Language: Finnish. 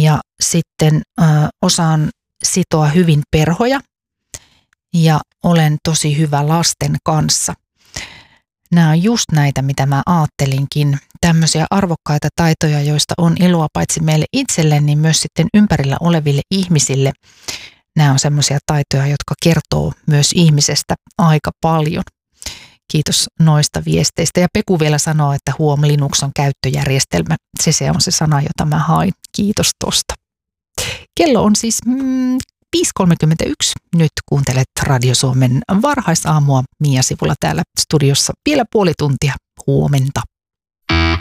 Ja sitten osaan sitoa hyvin perhoja ja olen tosi hyvä lasten kanssa. Nämä on just näitä, mitä mä ajattelinkin. Tämmöisiä arvokkaita taitoja, joista on iloa paitsi meille itselle, niin myös sitten ympärillä oleville ihmisille. Nämä on semmoisia taitoja, jotka kertoo myös ihmisestä aika paljon. Kiitos noista viesteistä. Ja Peku vielä sanoo, että huom, Linux on käyttöjärjestelmä. Se on se sana, jota mä hain. Kiitos tosta. Kello on siis 5.31. Nyt kuuntelet Radio Suomen varhaisaamua Mia Sivula täällä studiossa vielä puoli tuntia. Huomenta.